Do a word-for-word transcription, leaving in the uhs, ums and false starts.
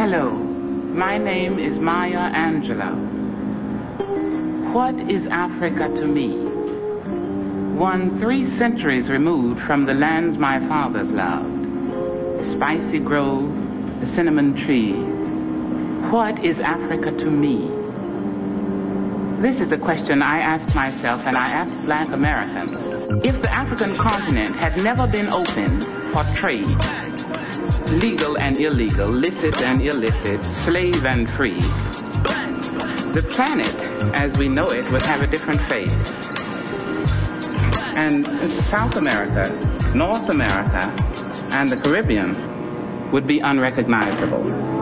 Hello, my name is Maya Angelou. What is Africa to me? One three centuries removed from the lands my fathers loved, the spicy grove, the cinnamon tree. What is Africa to me? This is a question I asked myself and I asked black Americans. If the African continent had never been open for trade, legal and illegal, licit and illicit, slave and free, the planet as we know it would have a different face. And South America, North America, and the Caribbean would be unrecognizable.